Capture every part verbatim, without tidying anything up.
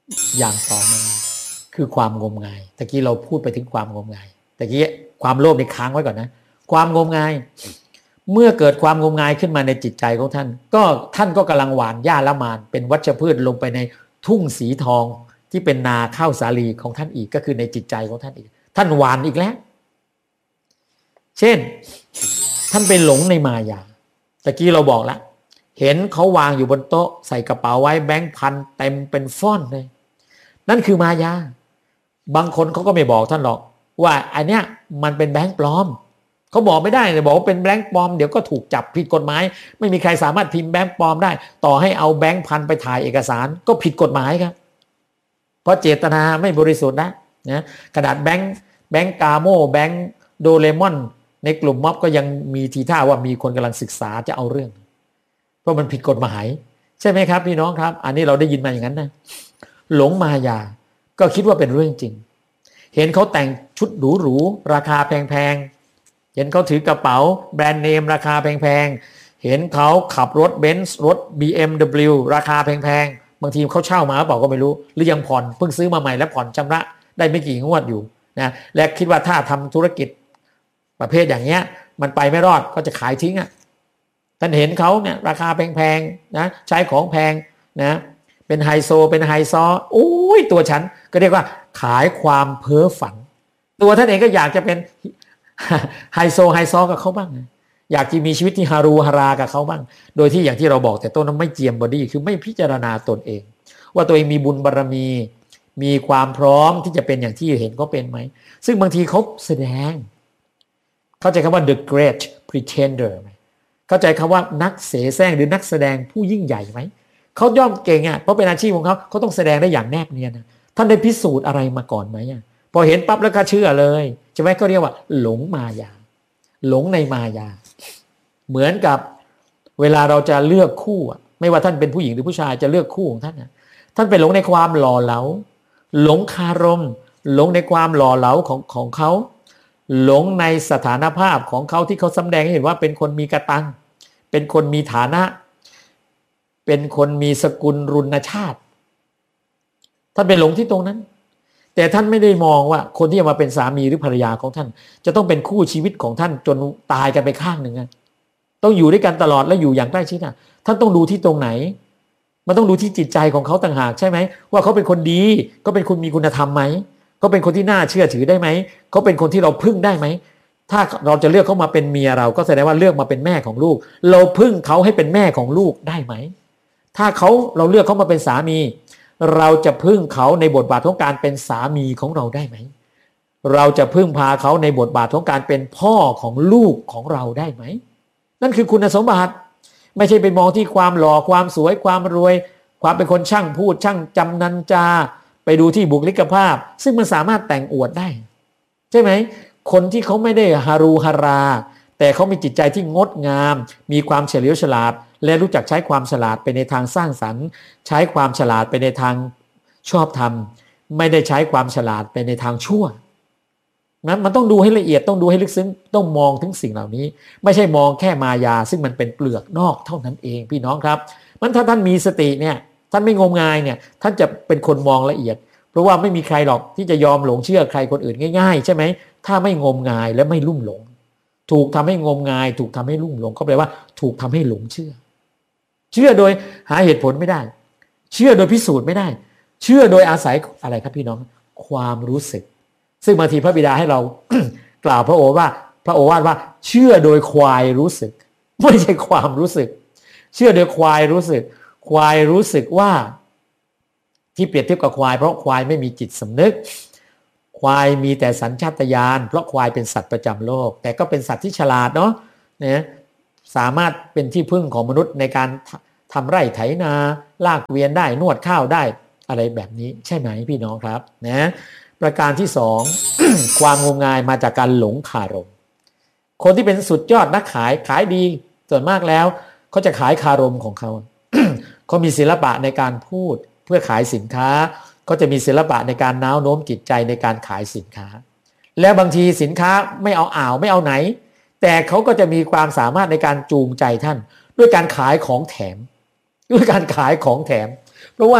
อย่างต่อมาคือความงมงายตะกี้เราพูดไปถึงความงมงายตะกี้ความโลภในค้างไว้ก่อนนะความงมงายเมื่อเกิดความงมงายขึ้นมาในจิตใจของท่านก็ท่านก็กำลังหว่านหญ้าละมานเป็นวัชพืชลงไปในทุ่งสีทองที่เป็นนาข้าวสาลีของท่านอีกก็คือในจิตใจของท่านอีกท่านหว่านอีกแล้วเช่นท่านเป็นหลงในมายาตะกี้เราบอกแล้วเห็นเขาวางอยู่บนโต๊ะใส่กระเป๋าไว้แบงค์พันเต็มเป็นฟ่อนเลยนั่นคือมายาบางคนเขาก็ไม่บอกท่านหรอกว่าอันเนี้ยมันเป็นแบงค์ปลอมเขาบอกไม่ได้เลยบอกว่าเป็นแบงค์ปลอมเดี๋ยวก็ถูกจับผิดกฎหมายไม่มีใครสามารถพิมพ์แบงค์ปลอมได้ต่อให้เอาแบงค์พันไปถ่ายเอกสารก็ผิดกฎหมายครับเพราะเจตนาไม่บริสุทธิ์นะนะกระดาษแบงค์แบงค์กาโมแบงค์โดเรมอนในกลุ่มม็อบก็ยังมีทีท่าว่ามีคนกำลังศึกษาจะเอาเรื่องเพราะมันผิดกฎหมายใช่ไหมครับพี่น้องครับอันนี้เราได้ยินมาอย่างนั้นนะหลงมายาก็คิดว่าเป็นเรื่องจริงเห็นเขาแต่งชุดหรูๆราคาแพงๆเห็นเขาถือกระเป๋าแบรนด์เนมราคาแพงๆเห็นเขาขับรถเบนซ์รถ บี เอ็ม ดับเบิลยู ราคาแพงๆบางทีเขาเช่ามาเปล่าก็ไม่รู้หรือยังผ่อนเพิ่งซื้อมาใหม่แล้วผ่อนชำระได้ไม่กี่งวดอยู่นะและคิดว่าถ้าทำธุรกิจประเภทอย่างเงี้ยมันไปไม่รอดก็จะขายทิ้งอ่ะท่านเห็นเขาเนี่ยราคาแพงๆนะใช้ของแพงนะเป็นไฮโซเป็นไฮซอโอ้ยตัวฉันก็เรียกว่าขายความเพ้อฝันตัวท่านเองก็อยากจะเป็นไฮโซไฮซอกับเขาบ้างอยากจะมีชีวิตที่ฮารูฮารากับเขาบ้างโดยที่อย่างที่เราบอกแต่ต้นนั้นไม่เจียมบอดี้คือไม่พิจารณาตนเองว่าตัวเองมีบุญบารมีมีความพร้อมที่จะเป็นอย่างที่เห็นเขาเป็นไหมซึ่งบางทีเขาแสดงเข้าใจคำว่า the great pretender ไหมเข้าใจคำว่านักเสแสร้งหรือนักแสดงผู้ยิ่งใหญ่ไหมเขาย่อมเก่งอ่ะเพราะเป็นอาชีพของเขาเขาต้องแสดงได้อย่างแนบเนียนนะท่านได้พิสูจน์อะไรมาก่อนไหมอ่ะพอเห็นปั๊บแล้วก็เชื่อเลยใช่ไหมก็เรียกว่าหลงมายาหลงในมายาเหมือนกับเวลาเราจะเลือกคู่ไม่ว่าท่านเป็นผู้หญิงหรือผู้ชายจะเลือกคู่ของท่านนะท่านไปหลงในความหล่อเหลาหลงคารมหลงในความหล่อเหลาของของเขาหลงในสถานภาพของเขาที่เขาแสดงให้เห็นว่าเป็นคนมีกระตังเป็นคนมีฐานะเป็นคนมีสกุลรุณชาติท่านไปหลงที่ตรงนั้นแต่ท่านไม่ได้มองว่าคนที่จะมาเป็นสามีหรือภรรยาของท่านจะต้องเป็นคู่ชีวิตของท่านจนตายกันไปข้างหนึ่งนะต้องอยู่ด้วยกันตลอดและอยู่อย่างใกล้ชิดนะท่านต้องดูที่ตรงไหนมันต้องดูที่จิตใจของเขาต่างหากใช่ไหมว่าเขาเป็นคนดีก็เป็นคนมีคุณธรรมไหมเขาเป็นคนที่น่าเชื่อถือได้ไหมเขาเป็นคนที่เราพึ่งได้ไหมถ้าเราจะเลือกเขามาเป็นเมียเราก็แสดงว่าเลือกมาเป็นแม่ของลูกเราพึ่งเขาให้เป็นแม่ของลูกได้ไหมถ้าเขาเราเลือกเขามาเป็นสามีเราจะพึ่งเขาในบทบาทของการเป็นสามีของเราได้ไหมเราจะพึ่งพาเขาในบทบาทของการเป็นพ่อของลูกของเราได้ไหมนั่นคือคุณสมบัติไม่ใช่ไปมองที่ความหล่อความสวยความรวยความเป็นคนช่างพูดช่างจำนันจาไปดูที่บุคลิกภาพซึ่งมันสามารถแต่งอวดได้ใช่ไหมคนที่เขาไม่ได้ฮารูฮาราแต่เขามีจิตใจที่งดงามมีความเฉลียวฉลาดและรู้จักใช้ความฉลาดไปในทางสร้างสรรค์ใช้ความฉลาดไปในทางชอบธรรมไม่ได้ใช้ความฉลาดไปในทางชั่วนั้นมันต้องดูให้ละเอียดต้องดูให้ลึกซึ้งต้องมองถึงสิ่งเหล่านี้ไม่ใช่มองแค่มายาซึ่งมันเป็นเปลือกนอกเท่านั้นเองพี่น้องครับมันถ้าท่านมีสติเนี่ยท่านไม่งมงายเนี่ยท่านจะเป็นคนมองละเอียดเพราะว่าไม่มีใครหรอกที่จะยอมหลงเชื่อใครคนอื่นง่ายๆใช่ไหมถ้าไม่งมงายและไม่ลุ่มหลงถูกทำให้งมงายถูกทำให้ลุ่มหลงก็แปลว่าถูกทำให้หลงเชื่อเชื่อโดยหาเหตุผลไม่ได้เชื่อโดยพิสูจน์ไม่ได้เชื่อโดยอาศัยอะไรครับพี่น้องความรู้สึกซึ่งบางทีพระบิดาให้เรา กล่าวพระโอวาทพระโอวาทว่าเชื่อโดยควายรู้สึกไม่ใช่ความรู้สึกเชื่อโดยควายรู้สึกควายรู้สึกว่าที่เปรียบเทียบกับควายเพราะควายไม่มีจิตสำนึกควายมีแต่สัญชาตญาณเพราะควายเป็นสัตว์ประจำโลกแต่ก็เป็นสัตว์ที่ฉลาดเนาะนะสามารถเป็นที่พึ่งของมนุษย์ในการทำไร่ไถนาลากเกวียนได้นวดข้าวได้อะไรแบบนี้ใช่ไหมพี่น้องครับนะประการที่สอง ความงมงายมาจากการหลงคารมคนที่เป็นสุดยอดนักขายขายดีส่วนมากแล้วเขาจะขายคารมของเขา เขามีศิลปะในการพูดเพื่อขายสินค้าเขาจะมีศิลปะในการน้าวโน้มจิตใจในการขายสินค้าแล้วบางทีสินค้าไม่เอาอ่าวไม่เอาไหนแต่เขาก็จะมีความสามารถในการจูงใจท่านด้วยการขายของแถมด้วยการขายของแถมเพราะว่า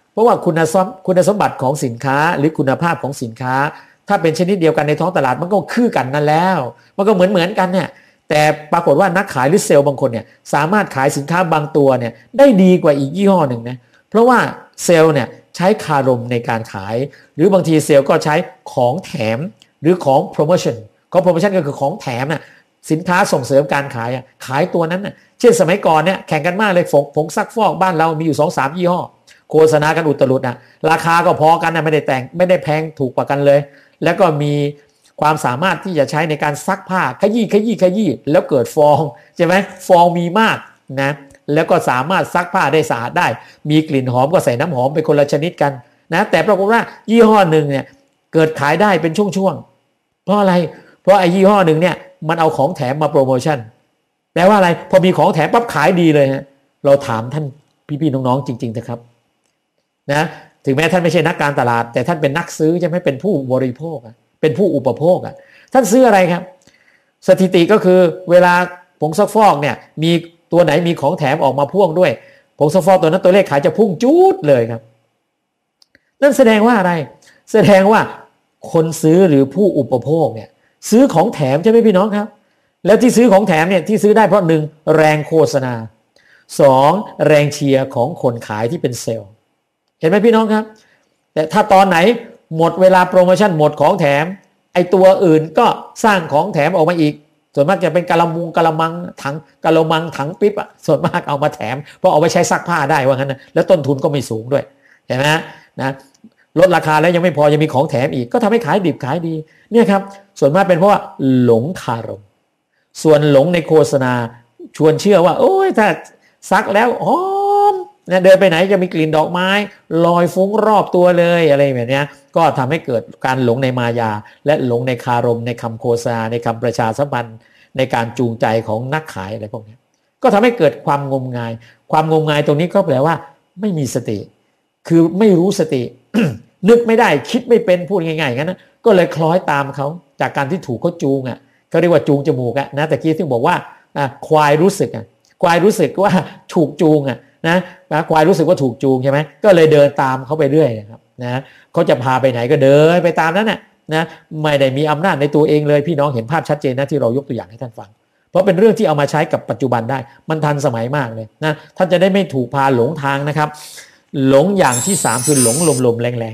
เพราะว่าคุณสมคุณสมบัติของสินค้าหรือคุณภาพของสินค้าถ้าเป็นชนิดเดียวกันในท้องตลาดมันก็คือกันนั่นแล้วมันก็เหมือนเหมือนกันเนี่ยแต่ปรากฏว่านักขายหรือเซลล์บางคนเนี่ยสามารถขายสินค้าบางตัวเนี่ยได้ดีกว่าอีกยี่ห้อหนึ่งนะเพราะว่าเซลล์เนี่ยใช้คารมในการขายหรือบางทีเซลล์ก็ใช้ของแถมหรือของโปรโมชั่นของโปรโมชั่นก็คือของแถมน่ะสินค้าส่งเสริมการขายอ่ะขายตัวนั้นน่ะเช่นสมัยก่อนเนี่ยแข่งกันมากเลยผงผงซักฟอกบ้านเรามีอยู่ สองสาม ยี่ห้อโฆษณากันอุตรุดอ่ะราคาก็พอกันนะไม่ได้แต่งไม่ได้แพงถูกกว่ากันเลยแล้วก็มีความสามารถที่จะใช้ในการซักผ้าขยี้ขยี้ขยี้แล้วเกิดฟองใช่ไหมฟองมีมากนะแล้วก็สามารถซักผ้าได้สะอาดได้มีกลิ่นหอมก็ใส่น้ำหอมเป็นคนละชนิดกันนะแต่ปรากฏว่ายี่ห้อหนึ่งเนี่ยเกิดขายได้เป็นช่วงๆเพราะอะไรเพราะไอ้ยี่ห้อหนึ่งเนี่ยมันเอาของแถมมาโปรโมชั่นแปลว่าอะไรพอมีของแถมปั๊บขายดีเลยฮะเราถามท่านพี่ๆน้องๆจริงๆนะครับนะถึงแม้ท่านไม่ใช่นักการตลาดแต่ท่านเป็นนักซื้อใช่ไหมเป็นผู้บริโภคเป็นผู้อุปโภคอ่ะท่านซื้ออะไรครับสถิติก็คือเวลาผงซักฟอกเนี่ยมีตัวไหนมีของแถมออกมาพ่วงด้วยผงซักฟอกตัวนั้นตัวเลขขายจะพุ่งจู๊ดเลยครับนั่นแสดงว่าอะไรแสดงว่าคนซื้อหรือผู้อุปโภคเนี่ยซื้อของแถมใช่ไหมพี่น้องครับแล้วที่ซื้อของแถมเนี่ยที่ซื้อได้เพราะหนึ่งแรงโฆษณาสองแรงเชียร์ของคนขายที่เป็นเซลล์เห็นไหมพี่น้องครับแต่ถ้าตอนไหนหมดเวลาโปรโมชั่นหมดของแถมไอตัวอื่นก็สร้างของแถมออกมาอีกส่วนมากจะเป็นกะละมุงกะละมังถังกะละมังถังปิ๊บอ่ะส่วนมากเอามาแถมเพราะเอาไปใช้ซักผ้าได้ว่างั้นนะแล้วต้นทุนก็ไม่สูงด้วยเห็นไหมนะลดราคาแล้วยังไม่พอยังมีของแถมอีกก็ทำให้ขายดิบขายดีเนี่ยครับส่วนมากเป็นเพราะว่าหลงคารมส่วนหลงในโฆษณาชวนเชื่อว่าโอ้ยถ้าซักแล้วหอมนะเดินไปไหนจะมีกลิ่นดอกไม้ลอยฟุ้งรอบตัวเลยอะไรแบบนี้ก็ทำให้เกิดการหลงในมายาและหลงในคารมในคำโฆษณาในคำประชาสัมพันธ์ในการจูงใจของนักขายอะไรพวกนี้ก็ทำให้เกิดความงมงายความงมงายตรงนี้ก็แปลว่าไม่มีสติคือไม่รู้สติ นึกไม่ได้คิดไม่เป็นพูดง่ายๆงั้นนะก็เลยคล้อยตามเขาจากการที่ถูกเขาจูงอ่ะเขาเรียกว่าจูงจมูกอ่ะนะแต่กี้ที่บอกว่าควายรู้สึกอ่ะควายรู้สึกว่าถูกจูงอ่ะนะควายรู้สึกว่าถูกจูงใช่ไหมก็เลยเดินตามเขาไปเรื่อยนะครับนะเขาจะพาไปไหนก็เดินไปตามนั้นน่ะนะไม่ได้มีอำนาจในตัวเองเลยพี่น้องเห็นภาพชัดเจนนะที่เรายกตัวอย่างให้ท่านฟังเพราะเป็นเรื่องที่เอามาใช้กับปัจจุบันได้มันทันสมัยมากเลยนะท่านจะได้ไม่ถูกพาหลงทางนะครับหลงอย่างที่สามคือหลงลมๆแรง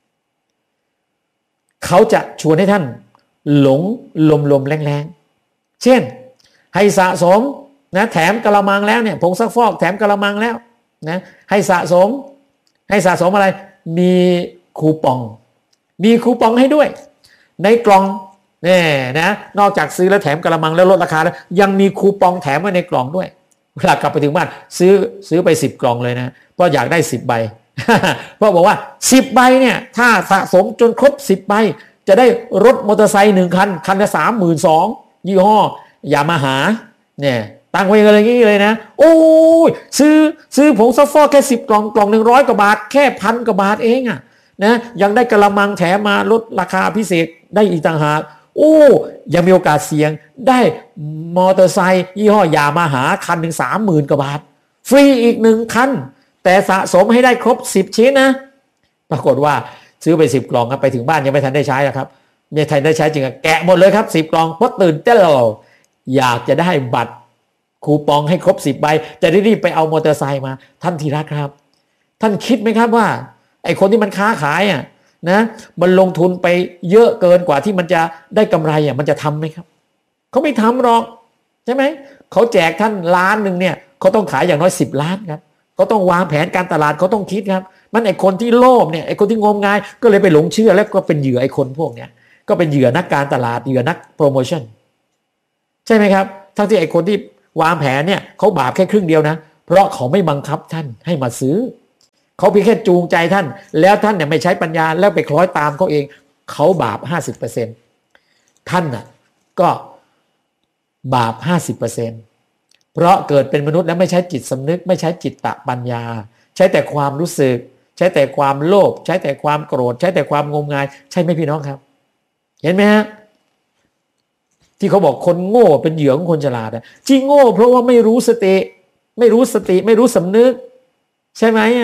ๆเขาจะชวนให้ท่านหลงลมๆแรงๆเช่นให้สะสมนะแถมกะละมังแล้วเนี่ยผงซักฟอกแถมกะละมังแล้วนะให้สะสมให้สะสมอะไรมีคูปองมีคูปองให้ด้วยในกล่องเนี่ยนะนอกจากซื้อแล้วแถมกะละมังแล้วลดราคาแล้วยังมีคูปองแถมไว้ในกล่องด้วยเวลากลับไปถึงบ้านซื้อซื้อไปสิบกล่องเลยนะเพราะอยากได้สิบใบ เพราะบอกว่าสิบใบเนี่ยถ้าสะสมจนครบสิบใบจะได้รถมอเตอร์ไซค์หนึ่งคันคันละสามหมื่นสองยี่ห้อยามาฮ่าเนี่ยตั้งไว้อะไรอย่างนี้เลยนะโอ้ยซื้อซื้อผงซักฟอกแค่สิบกล่องกล่องหนึ่งร้อยกว่าบาทแค่พันกว่าบาทเองอ่ะนะยังได้กระมังแถมมาลดราคาพิเศษได้อีกต่างหากโอ้ยังมีโอกาสเสี่ยงได้มอเตอร์ไซค์ยี่ห้อยามาฮ่าคันหนึ่งสามหมื่นกว่าบาทฟรีอีกหนึ่งคันแต่สะสมให้ได้ครบสิบชิ้นนะปรากฏว่าซื้อไปสิบกล่องครับไปถึงบ้านยังไม่ทันได้ใช้นะครับไม่ทันได้ใช้จริงแกะหมดเลยครับสิบกล่องเพราะตื่นเต้นเราอยากจะได้บัตรคูปองให้ครบสิบใบจะได้รีบไปเอามอเตอร์ไซค์มาท่านทีรักครับท่านคิดไหมครับว่าไอ้คนที่มันค้าขายอ่ะนะมันลงทุนไปเยอะเกินกว่าที่มันจะได้กำไรอ่ะมันจะทำไหมครับเขาไม่ทำหรอกใช่ไหมเขาแจกท่านล้านหนึ่งเนี่ยเขาต้องขายอย่างน้อยสิบล้านครับเขาต้องวางแผนการตลาดเขาต้องคิดครับมันไอ้คนที่โลภเนี่ยไอ้คนที่งมงายก็เลยไปหลงเชื่อแล้วก็เป็นเหยื่อไอ้คนพวกเนี้ยก็เป็นเหยื่อนักการตลาดเหยื่อนักโปรโมชั่นใช่ไหมครับทั้งที่ไอ้คนที่วางแผนเนี่ยเขาบาปแค่ครึ่งเดียวนะเพราะเขาไม่บังคับท่านให้มาซื้อเขาเพียงแค่จูงใจท่านแล้วท่านเนี่ยไม่ใช้ปัญญาแล้วไปคล้อยตามเขาเองเขาบาป ห้าสิบเปอร์เซ็นต์ ท่านน่ะก็บาป ห้าสิบเปอร์เซ็นต์ เพราะเกิดเป็นมนุษย์แล้วไม่ใช้จิตสำนึกไม่ใช้จิตตปัญญาใช้แต่ความรู้สึกใช้แต่ความโลภใช้แต่ความโกรธใช้แต่ความงมงายใช่ไหมพี่น้องครับเห็นไหมฮะที่เขาบอกคนโง่เป็นเหยื่อของคนฉลาดอ่ะที่โง่เพราะว่าไม่รู้สติไม่รู้สติไม่รู้สำนึกใช่ไหมอ่ะ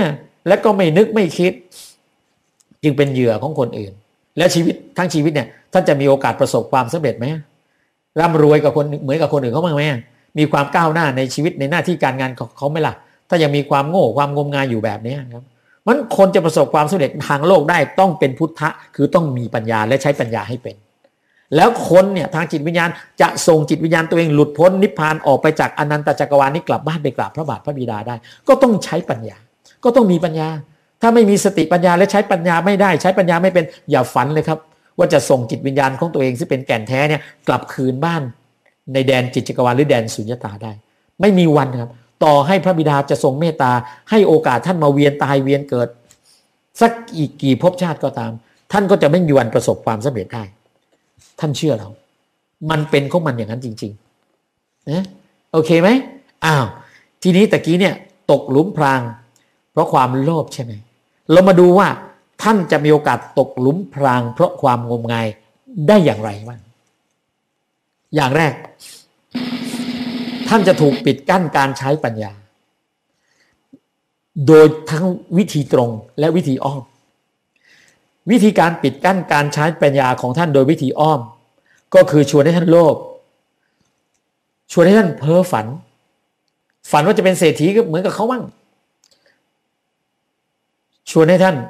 และก็ไม่นึกไม่คิดจึงเป็นเหยื่อของคนอื่นและชีวิตทั้งชีวิตเนี่ยท่านจะมีโอกาสประสบความสำเร็จไหมร่ำรวยกับคนเหมือนกับคนอื่นเขาบ้างไหมมีความก้าวหน้าในชีวิตในหน้าที่การงานของเขาไหมล่ะถ้ายังมีความโง่ความงมงายอยู่แบบนี้ครับมันคนจะประสบความสำเร็จทางโลกได้ต้องเป็นพุทธะคือต้องมีปัญญาและใช้ปัญญาให้เป็นแล้วคนเนี่ยทางจิตวิญญาณจะส่งจิตวิญญาณตัวเองหลุดพ้นนิพพานออกไปจากอนันตจักรวาลนี้กลับบ้านไปกราบพระบาทพระบิดาได้ก็ต้องใช้ปัญญาก็ต้องมีปัญญาถ้าไม่มีสติปัญญาและใช้ปัญญาไม่ได้ใช้ปัญญาไม่เป็นอย่าฝันเลยครับว่าจะส่งจิตวิญญาณของตัวเองซึ่งเป็นแก่นแท้เนี่ยกลับคืนบ้านในแดนจิตจักรวาลหรือแดนสุญญตาได้ไม่มีวันครับต่อให้พระบิดาจะทรงเมตตาให้โอกาสท่านมาเวียนตายเวียนเกิดสักกี่กี่ภพชาติก็ตามท่านก็จะไม่มีวันประสบความสำเร็จได้ท่านเชื่อเรามันเป็นของมันอย่างนั้นจริงๆนะโอเคไหมอ้าวทีนี้ตะกี้เนี่ยตกหลุมพรางเพราะความโลภใช่ไหมเรามาดูว่าท่านจะมีโอกาสตกหลุมพรางเพราะความงมงายได้อย่างไรบ้างอย่างแรกท่านจะถูกปิดกั้นการใช้ปัญญาโดยทั้งวิธีตรงและวิธีอ้อมวิธีการปิดกั้นการใช้ปัญญาของท่านโดยวิธีอ้อมก็คือชวนให้ท่านโลภชวนให้ท่านเพ้อฝันฝันว่าจะเป็นเศรษฐีก็เหมือนกับเขาบ้างชวนให้ท่าน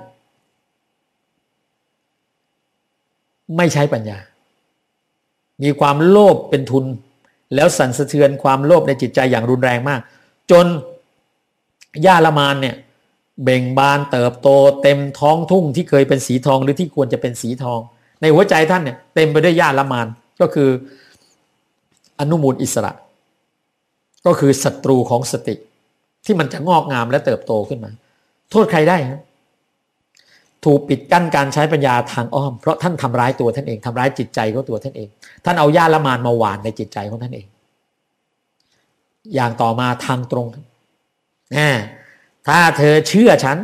ไม่ใช้ปัญญามีความโลภเป็นทุนแล้วสั่นสะเทือนความโลภในจิตใจอย่างรุนแรงมากจนหญ้าละมานเนี่ยเบ่งบานเติบโตเต็มท้องทุ่งที่เคยเป็นสีทองหรือที่ควรจะเป็นสีทองในหัวใจท่านเนี่ยเต็มไปด้วยหญ้าละมานก็คืออนุมูลอิสระก็คือศัตรูของสติที่มันจะงอกงามและเติบโตขึ้นมาโทษใครได้ครับถูกปิดกั้นการใช้ปัญญาทางอ้อมเพราะท่านทำร้ายตัวท่านเองทำร้ายจิตใจของตัวท่านเองท่านเอาหญ้าละมานมาหว่านในจิตใจของท่านเองอย่างต่อมาทางตรงนะถ้าเธอเชื่อฉัน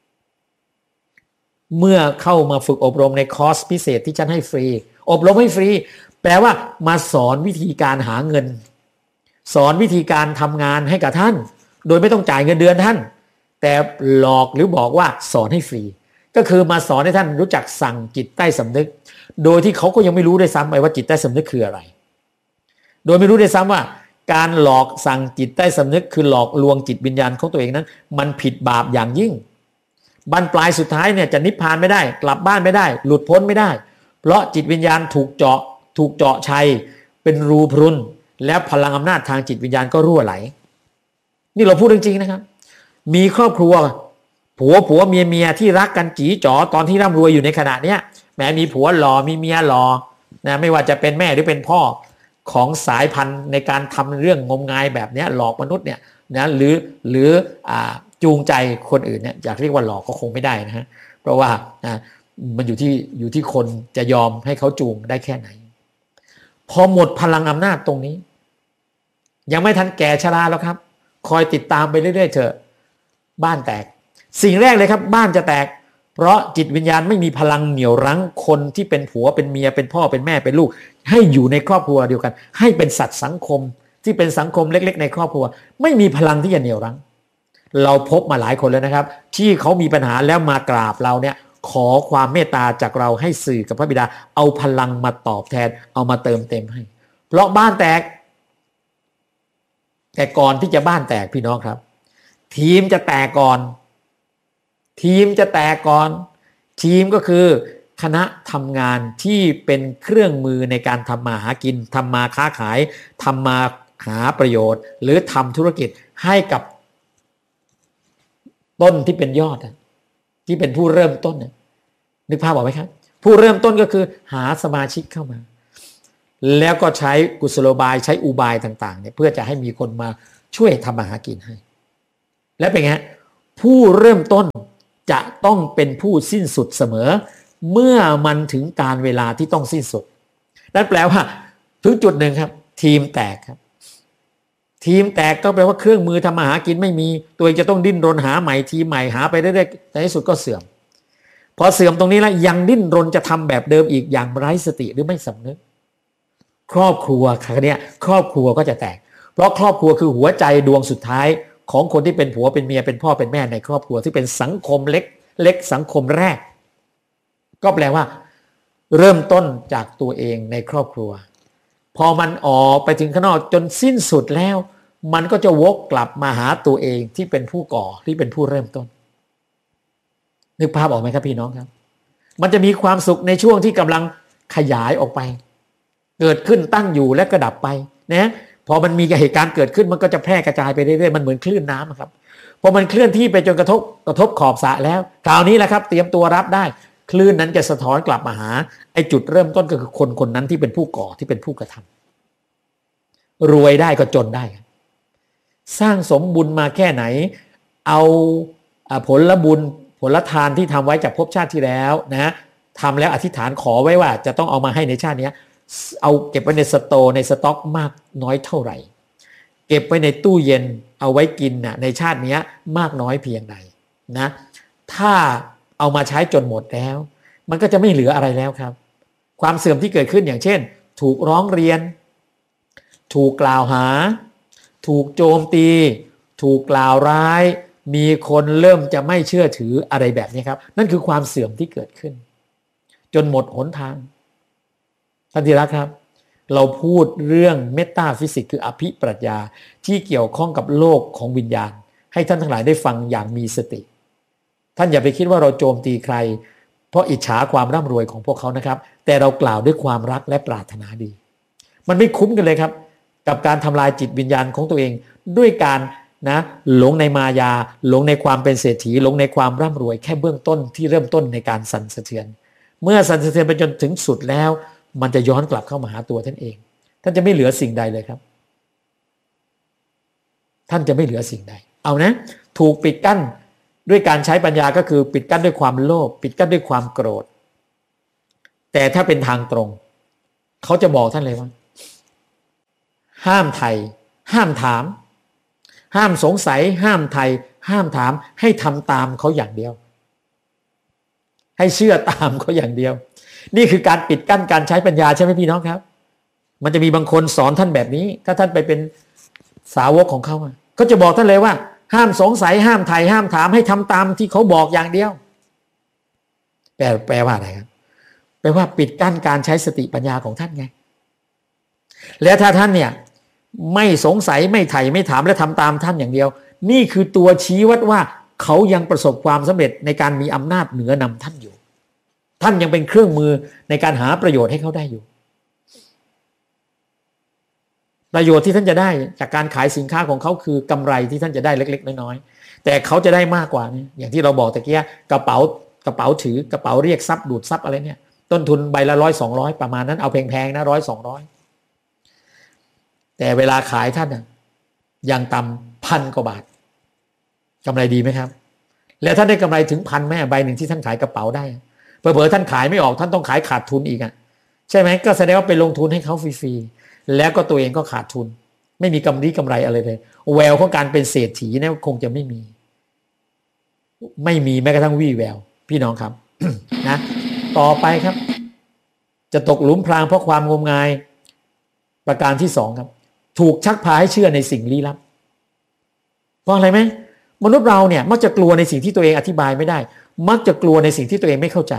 เมื่อเข้ามาฝึกอบรมในคอร์สพิเศษที่ฉันให้ฟรีอบรมให้ฟรีแปลว่ามาสอนวิธีการหาเงินสอนวิธีการทำงานให้กับท่านโดยไม่ต้องจ่ายเงินเดือนท่านแต่หลอกหรือบอกว่าสอนให้ฟรีก็คือมาสอนให้ท่านรู้จักสั่งจิตใต้สำนึกโดยที่เขาก็ยังไม่รู้ด้วยซ้ำไปว่าจิตใต้สำนึกคืออะไรโดยไม่รู้ด้วยซ้ำว่าการหลอกสั่งจิตใต้สำนึกคือหลอกลวงจิตวิญญาณของตัวเองนั้นมันผิดบาปอย่างยิ่งบรรปลายสุดท้ายเนี่ยจะนิพพานไม่ได้กลับบ้านไม่ได้หลุดพ้นไม่ได้เพราะจิตวิญญาณถูกเจาะถูกเจาะชัยเป็นรูพรุนแล้วพลังอำนาจทางจิตวิญญาณก็รั่วไหลนี่เราพูดจริงๆนะครับมีครอบครัวผัวผัวเมียเมียที่รักกันจี๋จ๋อตอนที่ร่ำรวยอยู่ในขณะเนี้ยแม้มีผัวหล่อมีเมียหล่อนะไม่ว่าจะเป็นแม่หรือเป็นพ่อของสายพันธุ์ในการทำเรื่องงมงายแบบนี้หลอกมนุษย์เนี่ยนะหรือหรืออ่าจูงใจคนอื่นเนี่ยอยากเรียกว่าหลอกก็คงไม่ได้นะฮะเพราะว่านะมันอยู่ที่อยู่ที่คนจะยอมให้เขาจูงได้แค่ไหนพอหมดพลังอำนาจตรงนี้ยังไม่ทันแก่ชราแล้วครับคอยติดตามไปเรื่อยๆเถอะบ้านแตกสิ่งแรกเลยครับบ้านจะแตกเพราะจิตวิญญาณไม่มีพลังเหนี่ยวรั้งคนที่เป็นผัวเป็นเมียเป็นพ่อเป็นแม่เป็นลูกให้อยู่ในครอบครัวเดียวกันให้เป็นสัตว์สังคมที่เป็นสังคมเล็กๆในครอบครัวไม่มีพลังที่จะเหนี่ยวรั้งเราพบมาหลายคนแล้วนะครับที่เขามีปัญหาแล้วมากราบเราเนี่ยขอความเมตตาจากเราให้สื่อกับพระบิดาเอาพลังมาตอบแทนเอามาเติมเต็มให้เพราะบ้านแตกแต่ก่อนที่จะบ้านแตกพี่น้องครับทีมจะแตกก่อนทีมจะแตกก่อนทีมก็คือคณะทำงานที่เป็นเครื่องมือในการทำมาหากินทำมาค้าขายทำมาหาประโยชน์หรือทำธุรกิจให้กับต้นที่เป็นยอดที่เป็นผู้เริ่มต้นนึกภาพออกไหมครับผู้เริ่มต้นก็คือหาสมาชิกเข้ามาแล้วก็ใช้กุศโลบายใช้อุบายต่างๆเนี่ยเพื่อจะให้มีคนมาช่วยทำมาหากินให้และเป็นไงผู้เริ่มต้นจะต้องเป็นผู้สิ้นสุดเสมอเมื่อมันถึงการเวลาที่ต้องสิ้นสุดนั่นแปลว่าถึงจุดหนึ่งครับทีมแตกครับทีมแตกก็แปลว่าเครื่องมือทำมาหากินไม่มีตัวเองจะต้องดิ้นรนหาใหม่ทีมใหม่หาไปเรื่อยๆในที่สุดก็เสื่อมพอเสื่อมตรงนี้แล้วยังดิ้นรนจะทำแบบเดิมอีกอย่างไร้สติหรือไม่สำนึกครอบครัวครั้งนี้ครอบครัวก็จะแตกเพราะครอบครัวคือหัวใจดวงสุดท้ายของคนที่เป็นผัวเป็นเมียเป็นพ่อเป็นแม่ในครอบครัวที่เป็นสังคมเล็กเล็กสังคมแรกก็แปลว่าเริ่มต้นจากตัวเองในครอบครัวพอมันออกไปถึงข้างนอกจนสิ้นสุดแล้วมันก็จะวกกลับมาหาตัวเองที่เป็นผู้ก่อที่เป็นผู้เริ่มต้นนึกภาพออกไหมครับพี่น้องครับมันจะมีความสุขในช่วงที่กำลังขยายออกไปเกิดขึ้นตั้งอยู่และกระดับไปนะพอมันมีเหตุการณ์เกิดขึ้นมันก็จะแพร่กระจายไปเรื่อยๆมันเหมือนคลื่นน้ำครับพอมันเคลื่อนที่ไปจนกระทบกระทบขอบสระแล้วคราวนี้แหละครับเตรียมตัวรับได้คลื่นนั้นจะสะท้อนกลับมาหาไอ้จุดเริ่มต้นก็คือคนคนนั้นที่เป็นผู้ก่อที่เป็นผู้กระทำรวยได้ก็จนได้สร้างสมบุญมาแค่ไหนเอาผลบุญผลทานที่ทำไว้จากภพชาติที่แล้วนะทำแล้วอธิษฐานขอไว้ว่าจะต้องเอามาให้ในชาตินี้เอาเก็บไว้ในสโตร์ในสต็อกมากน้อยเท่าไหร่เก็บไว้ในตู้เย็นเอาไว้กินน่ะในชาตินี้มากน้อยเพียงใดนะถ้าเอามาใช้จนหมดแล้วมันก็จะไม่เหลืออะไรแล้วครับความเสื่อมที่เกิดขึ้นอย่างเช่นถูกร้องเรียนถูกกล่าวหาถูกโจมตีถูกกล่าวร้ายมีคนเริ่มจะไม่เชื่อถืออะไรแบบนี้ครับนั่นคือความเสื่อมที่เกิดขึ้นจนหมดหนทางท่านที่รักครับเราพูดเรื่องเมตาฟิสิกส์คืออภิปรัชญาที่เกี่ยวข้องกับโลกของวิญญาณให้ท่านทั้งหลายได้ฟังอย่างมีสติท่านอย่าไปคิดว่าเราโจมตีใครเพราะอิจฉาความร่ำรวยของพวกเขานะครับแต่เรากล่าวด้วยความรักและปรารถนาดีมันไม่คุ้มกันเลยครับกับการทำลายจิตวิญญาณของตัวเองด้วยการนะหลงในมายาหลงในความเป็นเศรษฐีหลงในความร่ำรวยแค่เบื้องต้นที่เริ่มต้นในการสั่นสะเทือนเมื่อสั่นสะเทือนไปจนถึงสุดแล้วมันจะย้อนกลับเข้ามาหาตัวท่านเองท่านจะไม่เหลือสิ่งใดเลยครับท่านจะไม่เหลือสิ่งใดเอานะถูกปิดกั้นด้วยการใช้ปัญญาก็คือปิดกั้นด้วยความโลภปิดกั้นด้วยความโกรธแต่ถ้าเป็นทางตรงเขาจะบอกท่านเลยว่าห้ามไถ่ห้ามถามห้ามสงสัยห้ามไถ่ห้ามถามให้ทำตามเขาอย่างเดียวให้เชื่อตามเขาอย่างเดียวนี่คือการปิดกั้นการใช้ปัญญาใช่ไหมพี่น้องครับมันจะมีบางคนสอนท่านแบบนี้ถ้าท่านไปเป็นสาวกของเขาก็จะบอกท่านเลยว่าห้ามสงสัยห้ามไถ่ห้ามถามให้ทำตามที่เขาบอกอย่างเดียวแปลแปลว่าอะไรครับแปลว่าปิดกั้นการใช้สติปัญญาของท่านไงและถ้าท่านเนี่ยไม่สงสัยไม่ไถ่ไม่ถามและทำตามท่านอย่างเดียวนี่คือตัวชี้วัดว่าเขายังประสบความสำเร็จในการมีอำนาจเหนือนำท่านอยู่ท่านยังเป็นเครื่องมือในการหาประโยชน์ให้เขาได้อยู่ประโยชน์ที่ท่านจะได้จากการขายสินค้าของเขาคือกำไรที่ท่านจะได้เล็กๆน้อยๆแต่เขาจะได้มากกว่านี่อย่างที่เราบอกตะเกียกระเป๋ากระเป๋าถือกระเป๋าเรียกทรัพย์ดูดทรัพย์อะไรเนี่ยต้นทุนใบละร้อยสองร้อยประมาณนั้นเอาแพงๆนะร้อยสองร้อยแต่เวลาขายท่านน่ะยังต่ำพันกว่าบาทกำไรดีไหมครับแล้วท่านได้กำไรถึงพันแม่ใบหนึ่งที่ท่านขายกระเป๋าได้เผลอๆท่านขายไม่ออกท่านต้องขายขาดทุนอีกอ่ะใช่ไหมก็แสดงว่าไปลงทุนให้เขาฟรีๆแล้วก็ตัวเองก็ขาดทุนไม่มีกำไรกำไรอะไรเลยแววของการเป็นเศรษฐีเนี่ยคงจะไม่มีไม่มีแม้กระทั่งวี่แววพี่น้องครับ นะต่อไปครับจะตกหลุมพรางเพราะความงมงายประการที่สองครับถูกชักพาให้เชื่อในสิ่งลี้ลับเพราะอะไรไหมมนุษย์เราเนี่ยมักจะกลัวในสิ่งที่ตัวเองอธิบายไม่ได้มักจะกลัวในสิ่งที่ตัวเองไม่เข้าใจ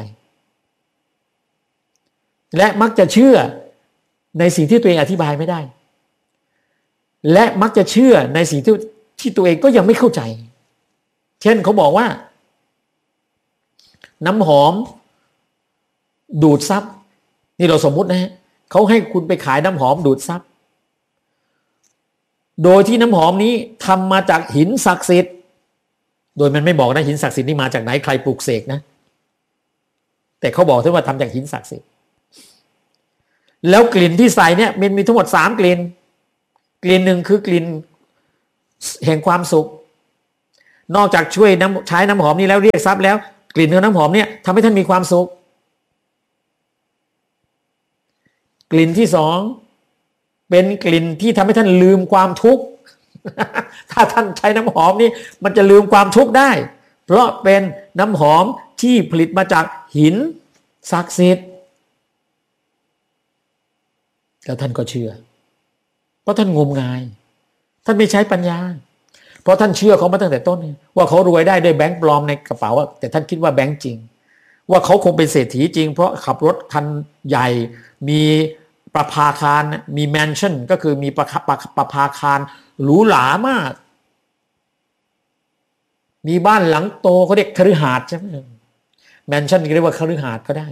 และมักจะเชื่อในสิ่งที่ตัวเองอธิบายไม่ได้และมักจะเชื่อในสิ่งที่ที่ตัวเองก็ยังไม่เข้าใจเช่นเขาบอกว่าน้ำหอมดูดซับนี่เราสมมุตินะฮะเขาให้คุณไปขายน้ำหอมดูดซับโดยที่น้ำหอมนี้ทำมาจากหินศักดิ์สิทธิ์โดยมันไม่บอกนะหินศักดิ์สิทธิ์นี่มาจากไหนใครปลูกเสกนะแต่เขาบอกว่าทำจากหินศักดิ์สิทธิ์แล้วกลิ่นที่ใส่เนี่ยมันมีทั้งหมดสามกลิ่นกลิ่นหนึ่งคือกลิ่นแห่งความสุขนอกจากช่วยน้ำใช้น้ำหอมนี้แล้วเรียกทรัพย์แล้วกลิ่นของน้ำหอมเนี่ยทำให้ท่านมีความสุขกลิ่นที่สองเป็นกลิ่นที่ทำให้ท่านลืมความทุกข์ถ้าท่านใช้น้ำหอมนี่มันจะลืมความทุกข์ได้เพราะเป็นน้ำหอมที่ผลิตมาจากหินศักดิ์สิทธิ์แล้วท่านก็เชื่อเพราะท่านงมงายท่านไม่ใช้ปัญญาเพราะท่านเชื่อเขามาตั้งแต่ต้นว่าเขารวยได้ด้วยแบงค์ปลอมในกระเป๋าแต่ท่านคิดว่าแบงค์จริงว่าเขาคงเป็นเศรษฐีจริงเพราะขับรถคันใหญ่มีประภาคารมีแมนชั่นก็คือมีประประประภาคารหรูหรามากมีบ้านหลังโตเขาเรียกคฤหาสน์ใช่ไหมแมนชั่นเรียกว่าคฤหาสน์ก็ได้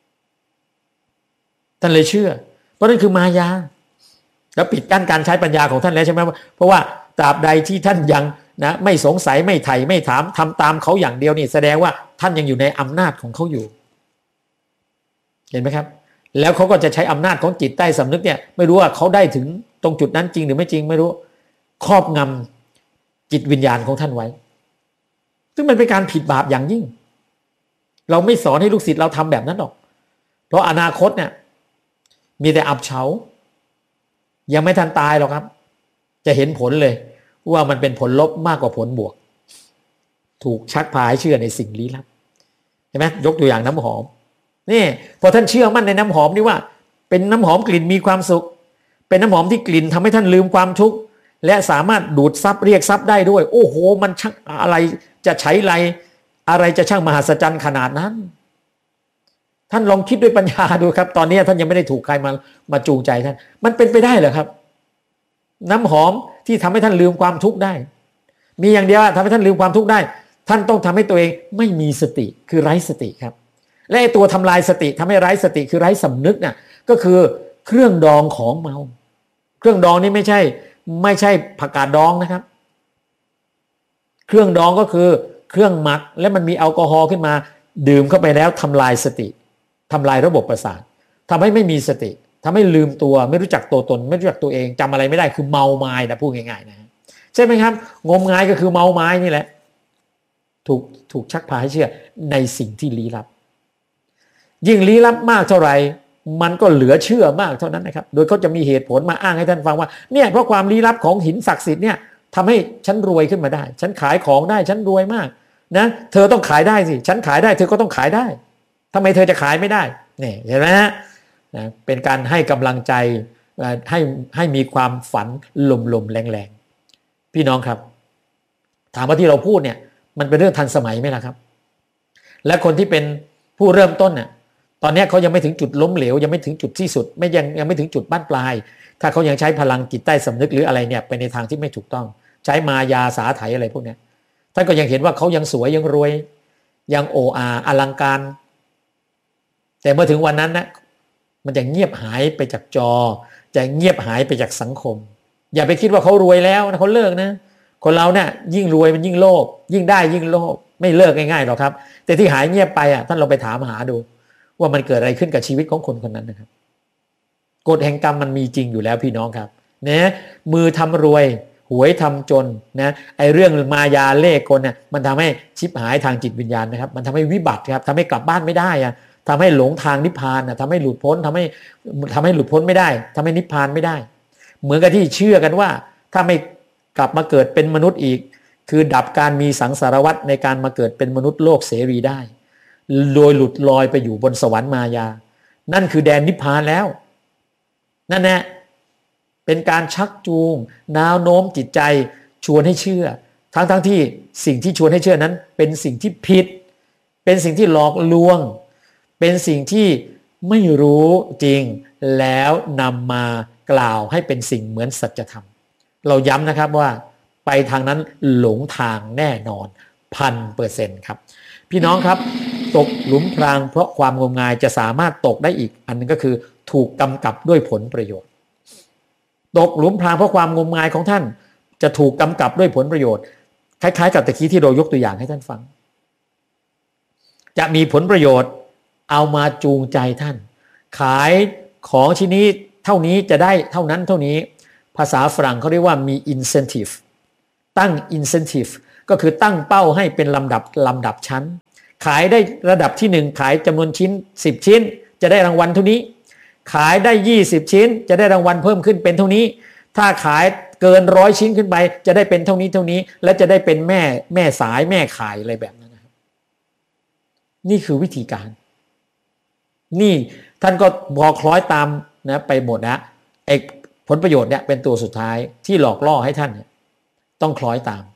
ท่านเลยเชื่อเพราะนั่นคือมายาแล้วปิดกั้นการใช้ปัญญาของท่านแล้วใช่ไหมเพราะว่าตราบใดที่ท่านยังนะไม่สงสัยไม่ไถ่ไม่ถามทำตามเขาอย่างเดียวนี่แสดงว่าท่านยังอยู่ในอำนาจของเขาอยู่เห็นไหมครับแล้วเขาก็จะใช้อำนาจของจิตใต้สำนึกเนี่ยไม่รู้ว่าเขาได้ถึงตรงจุดนั้นจริงหรือไม่จริงไม่รู้ครอบงำจิตวิญญาณของท่านไว้ซึ่งมันเป็นการผิดบาปอย่างยิ่งเราไม่สอนให้ลูกศิษย์เราทำแบบนั้นหรอกเพราะอนาคตเนี่ยมีแต่อับเฉายังไม่ทันตายหรอกครับจะเห็นผลเลยว่ามันเป็นผลลบมากกว่าผลบวกถูกชักพาให้เชื่อในสิ่งลี้ลับเห็นไหมยกตัวอย่างน้ำหอมนี่พอท่านเชื่อมั่นในน้ำหอมนี่ว่าเป็นน้ำหอมกลิ่นมีความสุขเป็นน้ำหอมที่กลิ่นทำให้ท่านลืมความทุกข์และสามารถดูดซับเรียกซับได้ด้วยโอ้โหมันช่างอะไรจะใช้ไรอะไรจะช่างมหัศจรรย์ขนาดนั้นท่านลองคิดด้วยปัญญาดูครับตอนนี้ท่านยังไม่ได้ถูกใครมามาจูงใจท่านมันเป็นไปได้เหรอครับน้ำหอมที่ทำให้ท่านลืมความทุกข์ได้มีอย่างเดียวทำให้ท่านลืมความทุกข์ได้ท่านต้องทำให้ตัวเองไม่มีสติคือไร้สติครับและไอ้ตัวทำลายสติทำให้ไร้สติคือไร้สำนึกน่ะก็คือเครื่องดองของเมาเครื่องดองนี่ไม่ใช่ไม่ใช่ผักกาดดองนะครับเครื่องดองก็คือเครื่องหมักและมันมีแอลกอฮอล์ขึ้นมาดื่มเข้าไปแล้วทำลายสติทำลายระบบประสาททำให้ไม่มีสติทำให้ลืมตัวไม่รู้จักตัวตนไม่รู้จักตัวเองจำอะไรไม่ได้คือเมาไม้นะพูดง่ายๆนะใช่ไหมครับงมงายก็คือเมาไม้นี่แหละถูกถูกชักพาให้เชื่อในสิ่งที่ลี้ลับยิ่งลี้ลับมากเท่าไหร่มันก็เหลือเชื่อมากเท่านั้นนะครับโดยเขาจะมีเหตุผลมาอ้างให้ท่านฟังว่าเนี่ยเพราะความลี้ลับของหินศักดิ์สิทธิ์เนี่ยทำให้ฉันรวยขึ้นมาได้ฉันขายของได้ฉันรวยมากนะเธอต้องขายได้สิฉันขายได้เธอก็ต้องขายได้ทำไมเธอจะขายไม่ได้เนี่ยเห็นไหมฮะนะเป็นการให้กำลังใจให้ให้มีความฝันลมๆแรงๆพี่น้องครับถามว่าที่เราพูดเนี่ยมันเป็นเรื่องทันสมัยไหมล่ะครับและคนที่เป็นผู้เริ่มต้นเนี่ยตอนนี้เขายังไม่ถึงจุดล้มเหลวยังไม่ถึงจุดที่สุดไม่ยังยังไม่ถึงจุดบ้านปลายถ้าเขายังใช้พลังจิตใต้สำนึกหรืออะไรเนี่ยไปในทางที่ไม่ถูกต้องใช้มายาสาไถอะไรพวกนี้ท่านก็ยังเห็นว่าเขายังสวยยังรวยยังโออาอลังการแต่เมื่อถึงวันนั้นนะมันจะเงียบหายไปจากจอจะเงียบหายไปจากสังคมอย่าไปคิดว่าเขารวยแล้วนะเขาเลิกนะคนเราเนี่ยยิ่งรวยมันยิ่งโลภยิ่งได้ยิ่งโลภไม่เลิกง่ายๆหรอกครับแต่ที่หายเงียบไปอ่ะท่านลองไปถามหาดูว่ามันเกิดอะไรขึ้นกับชีวิตของคนคนนั้นนะครับกฎแห่งกรรมมันมีจริงอยู่แล้วพี่น้องครับนะมือทำรวยหวยทำจนนะไอเรื่องมายาเล่ห์กลเนี่ยมันทำให้ชิบหายทางจิตวิญญาณนะครับมันทำให้วิบัติครับทำให้กลับบ้านไม่ได้อะทำให้หลงทางนิพพานนะทำให้หลุดพ้นทำให้ทำให้หลุดพ้นไม่ได้ทำให้นิพพานไม่ได้เหมือนกับที่เชื่อกันว่าถ้าไม่กลับมาเกิดเป็นมนุษย์อีกคือดับการมีสังสารวัฏในการมาเกิดเป็นมนุษย์โลกเสรีได้โดยหลุดลอยไปอยู่บนสวรรค์มายานั่นคือแดนนิพพานแล้วนั่นแหละเป็นการชักจูงแนวโน้มจิตใจชวนให้เชื่อทั้งทั้งที่สิ่งที่ชวนให้เชื่อนั้นเป็นสิ่งที่ผิดเป็นสิ่งที่หลอกลวงเป็นสิ่งที่ไม่รู้จริงแล้วนำมากล่าวให้เป็นสิ่งเหมือนสัจธรรมเราย้ำนะครับว่าไปทางนั้นหลงทางแน่นอนพันเปอร์เซ็นต์ครับพี่น้องครับตกหลุมพรางเพราะความงมงายจะสามารถตกได้อีกอันนึงก็คือถูกกำกับด้วยผลประโยชน์ตกหลุมพรางเพราะความงมงายของท่านจะถูกกำกับด้วยผลประโยชน์คล้ายๆกับตะกี้ที่เรายกตัวอย่างให้ท่านฟังจะมีผลประโยชน์เอามาจูงใจท่านขายของชิ้นนี้เท่านี้จะได้เท่านั้นเท่านี้ภาษาฝรั่งเขาเรียกว่ามี incentive ตั้ง incentive ก็คือตั้งเป้าให้เป็นลำดับลำดับชั้นขายได้ระดับที่หนึ่งขายจำนวนชิ้นสิบชิ้นจะได้รางวัลเท่านี้ขายได้ยี่สิบชิ้นจะได้รางวัลเพิ่มขึ้นเป็นเท่านี้ถ้าขายเกินร้อยชิ้นขึ้นไปจะได้เป็นเท่านี้เท่านี้และจะได้เป็นแม่แม่สายแม่ขายอะไรแบบนั้นนะครับนี่คือวิธีการนี่ท่านก็พอคล้อยตามนะไปหมดนะไอ้ผลประโยชน์เนี่ยเป็นตัวสุดท้ายที่หลอกล่อให้ท่านเนี่ยต้องคล้อยตาม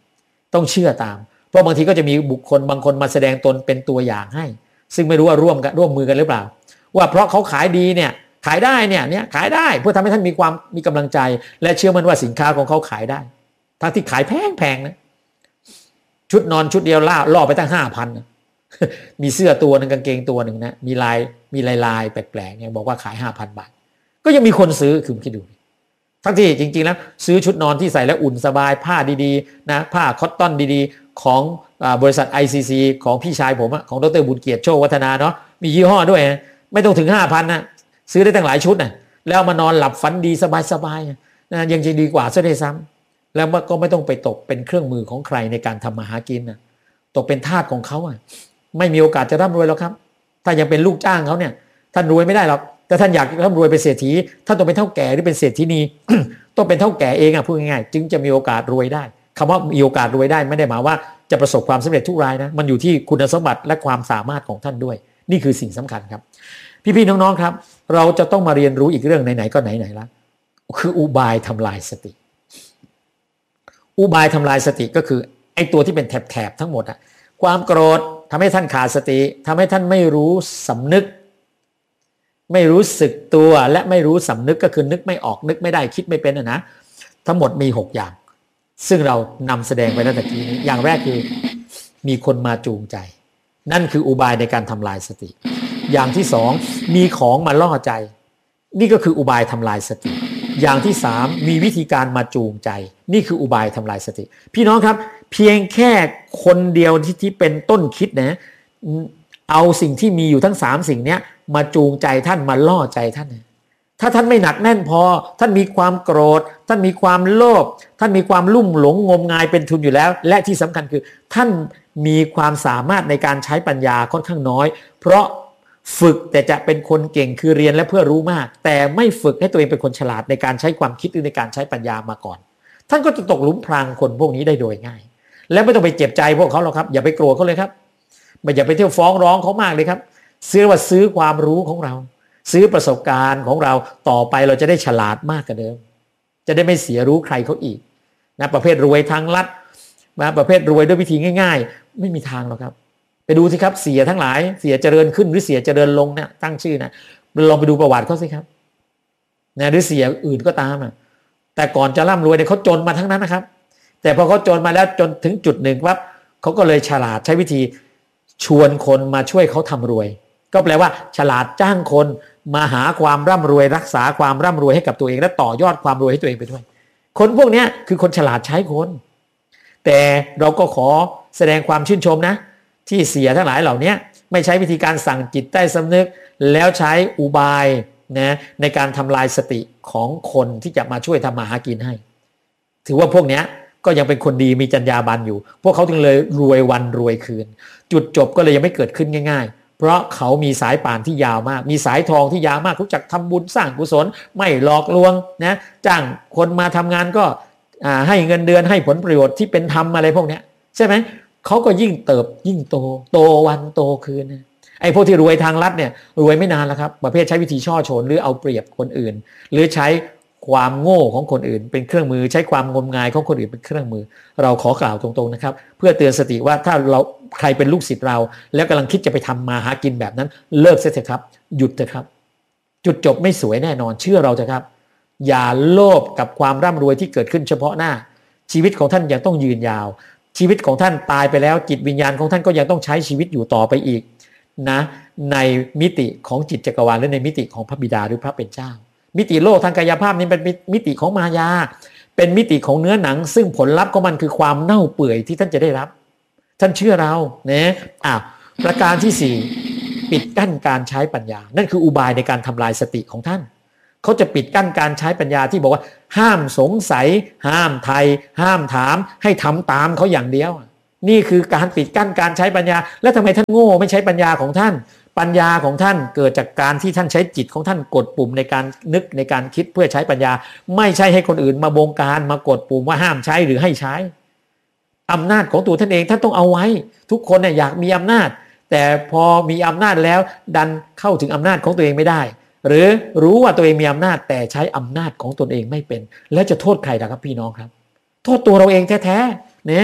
ต้องเชื่อตามเพราะบางทีก็จะมีบุคคลบางคนมาแสดงตนเป็นตัวอย่างให้ซึ่งไม่รู้ว่าร่วมกันร่วมมือกันหรือเปล่าว่าเพราะเขาขายดีเนี่ยขายได้เนี่ยเนี่ยขายได้เพื่อทำให้ท่านมีความมีกำลังใจและเชื่อมั่นว่าสินค้าของเขาขายได้ทั้งที่ขายแพงๆนะชุดนอนชุดเดียวล่าล่อไปตั้งห้าพันมีเสื้อตัวนึงกางเกงตัวหนึ่งนะมีลายมีลายลายแปลกๆเนี่ยบอกว่าขายห้าพันบาทก็ยังมีคนซื้อคุณคิดดูทั้งที่จริงๆแล้วซื้อชุดนอนที่ใส่แล้วอุ่นสบายผ้าดีๆนะผ้าคอตตอนดีๆของบริษัท ไอ ซี ซี ของพี่ชายผมของดร.บุญเกียรติโชควัฒนาเนาะมียี่ห้อด้วยไม่ต้องถึง ห้าพัน นะซื้อได้ตั้งหลายชุดนะแล้วมานอนหลับฝันดีสบายๆนะยังจะดีกว่าซะด้วยซ้ำแล้วก็ไม่ต้องไปตกเป็นเครื่องมือของใครในการทำมาหากินนะตกเป็นทาสของเขาอ่ะไม่มีโอกาสจะร่ำรวยหรอกครับถ้ายังเป็นลูกจ้างเขาเนี่ยท่านรวยไม่ได้หรอกแต่ท่านอยากร่ำรวยเป็นเศรษฐีท่านต้องเป็นเฒ่าแก่หรือเป็นเศรษฐีนี ต้องเป็นเฒ่าแก่เองอ่ะพูดง่ายๆจึงจะมีโอกาสรวยได้คำว่ามีโอกาสรวยได้ไม่ได้หมายว่าจะประสบความสำเร็จทุกรายนะมันอยู่ที่คุณสมบัติและความสามารถของท่านด้วยนี่คือสิ่งสำคัญครับพี่ๆน้องๆครับเราจะต้องมาเรียนรู้อีกเรื่องไหนๆก็ไหนๆละคืออุบายทำลายสติอุบายทำลายสติก็คือไอ้ตัวที่เป็นแถบๆทั้งหมดอะความโกรธทำให้ท่านขาดสติทำให้ท่านไม่รู้สำนึกไม่รู้สึกตัวและไม่รู้สำนึกก็คือนึกไม่ออกนึกไม่ได้คิดไม่เป็นนะนะทั้งหมดมีหกอย่างซึ่งเรานำแสดงไปตั้งแต่กี้นี้อย่างแรกคือมีคนมาจูงใจนั่นคืออุบายในการทำลายสติอย่างที่สองมีของมาล่อใจนี่ก็คืออุบายทำลายสติอย่างที่สามมีวิธีการมาจูงใจนี่คืออุบายทำลายสติพี่น้องครับเพียงแค่คนเดียวที่ที่เป็นต้นคิดนะเอาสิ่งที่มีอยู่ทั้งสามสิ่งนี้มาจูงใจท่านมาล่อใจท่านถ้าท่านไม่หนักแน่นพอท่านมีความโกรธท่านมีความโลภท่านมีความลุ่มหลงงมงายเป็นทุนอยู่แล้วและที่สำคัญคือท่านมีความสามารถในการใช้ปัญญาค่อนข้างน้อยเพราะฝึกแต่จะเป็นคนเก่งคือเรียนและเพื่อรู้มากแต่ไม่ฝึกให้ตัวเองเป็นคนฉลาดในการใช้ความคิดหรือในการใช้ปัญญามาก่อนท่านก็จะตกหลุมพรางคนพวกนี้ได้โดยง่ายและไม่ต้องไปเจ็บใจพวกเขาหรอกครับอย่าไปโกรธเขาเลยครับไม่อย่าไปเที่ยวฟ้องร้องเขามากเลยครับซื้อว่าซื้อความรู้ของเราซื้อประสบการณ์ของเราต่อไปเราจะได้ฉลาดมากกว่าเดิมจะได้ไม่เสียรู้ใครเขาอีกนะประเภทรวยทางลัดนะประเภทรวยด้วยวิธีง่ายๆไม่มีทางหรอกครับไปดูสิครับเสียทั้งหลายเสียเจริญขึ้นหรือเสียเจริญลงเนี่ยตั้งชื่อนะลองไปดูประวัติเขาสิครับนะหรือเสียอื่นก็ตามอ่ะแต่ก่อนจะร่ำรวยเนี่ยเขาจนมาทั้งนั้นนะครับแต่พอเขาจนมาแล้วจนถึงจุดหนึ่งปั๊บเขาก็เลยฉลาดใช้วิธีชวนคนมาช่วยเขาทำรวยก็แปลว่าฉลาดจ้างคนมาหาความร่ำรวยรักษาความร่ำรวยให้กับตัวเองและต่อยอดความรวยให้ตัวเองไปด้วยคนพวกนี้คือคนฉลาดใช้คนแต่เราก็ขอแสดงความชื่นชมนะที่เสียทั้งหลายเหล่านี้ไม่ใช้วิธีการสั่งจิตใต้สำนึกแล้วใช้อุบายนะในการทำลายสติของคนที่จะมาช่วยทำมาหากินให้ถือว่าพวกนี้ก็ยังเป็นคนดีมีจรรยาบรรณอยู่พวกเขาถึงเลยรวยวันรวยคืนจุดจบก็เลยยังไม่เกิดขึ้นง่ายๆเพราะเขามีสายป่านที่ยาวมากมีสายทองที่ยาวมากรู้จักทำบุญสร้างกุศลไม่หลอกลวงนะจ้างคนมาทำงานก็ให้เงินเดือนให้ผลประโยชน์ที่เป็นธรรมอะไรพวกนี้ใช่ไหมเขาก็ยิ่งเติบยิ่งโตโตวันโตคืนนะไอ้พวกที่รวยทางลัดเนี่ยรวยไม่นานแล้วครับประเภทใช้วิธีช่อโฉนหรือเอาเปรียบคนอื่นหรือใช้ความโง่ของคนอื่นเป็นเครื่องมือใช้ความงมงายของคนอื่นเป็นเครื่องมือเราขอกล่าวตรงๆนะครับเพื่อเตือนสติว่าถ้าเราใครเป็นลูกศิษย์เราแล้วกำลังคิดจะไปทำมาหากินแบบนั้นเลิกเสียเถอะครับหยุดเถอะครับจุดจบไม่สวยแน่นอนเชื่อเราเถอะครับอย่าโลภกับความร่ำรวยที่เกิดขึ้นเฉพาะหน้าชีวิตของท่านยังต้องยืนยาวชีวิตของท่านตายไปแล้วจิตวิญญาณของท่านก็ยังต้องใช้ชีวิตอยู่ต่อไปอีกนะในมิติของจิตจักรวาลและในมิติของพระบิดาหรือพระเป็นเจ้ามิติโลกทางกายภาพนี้เป็นมิติของมายาเป็นมิติของเนื้อหนังซึ่งผลลัพธ์ของมันคือความเน่าเปื่อยที่ท่านจะได้รับท่านเชื่อเรานะอ้าวประการที่สี่ปิดกั้นการใช้ปัญญานั่นคืออุบายในการทำลายสติของท่านเขาจะปิดกั้นการใช้ปัญญาที่บอกว่าห้ามสงสัยห้ามไทยห้ามถามให้ทำตามเขาอย่างเดียวนี่คือการปิดกั้นการใช้ปัญญาแล้วทำไมท่านโง่ไม่ใช้ปัญญาของท่านปัญญาของท่านเกิดจากการที่ท่านใช้จิตของท่านกดปุ่มในการนึกในการคิดเพื่อใช้ปัญญาไม่ใช่ให้คนอื่นมาบงการมากดปุ่มว่าห้ามใช้หรือให้ใช้อำนาจของตัวท่านเองท่านต้องเอาไว้ทุกคนเนี่ยอยากมีอำนาจแต่พอมีอำนาจแล้วดันเข้าถึงอำนาจของตัวเองไม่ได้หรือรู้ว่าตัวเองมีอำนาจแต่ใช้อำนาจของตนเองไม่เป็นแล้วจะโทษใครล่ะครับพี่น้องครับโทษตัวเราเองแท้ๆเนี่ย